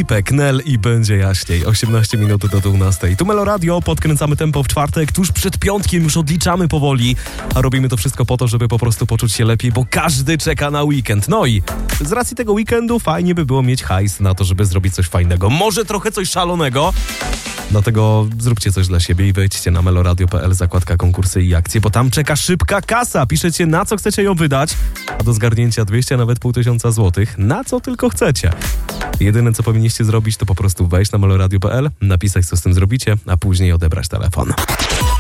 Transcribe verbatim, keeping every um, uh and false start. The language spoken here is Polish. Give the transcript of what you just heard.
Filipek, Nel i będzie jaśniej. osiemnaście minut do dwunastej. Tu Melo Radio, podkręcamy tempo w czwartek, tuż przed piątkiem, już odliczamy powoli, a robimy to wszystko po to, żeby po prostu poczuć się lepiej, bo każdy czeka na weekend. No i z racji tego weekendu fajnie by było mieć hajs na to, żeby zrobić coś fajnego. Może trochę coś szalonego. Dlatego zróbcie coś dla siebie i wejdźcie na meloradio kropka p l, zakładka konkursy i akcje, bo tam czeka szybka kasa. Piszecie, na co chcecie ją wydać, a do zgarnięcia dwieście, a nawet pół tysiąca złotych. Na co tylko chcecie. Jedyne, co powinniście zrobić, to po prostu wejść na meloradio kropka p l, napisać, co z tym zrobicie, a później odebrać telefon.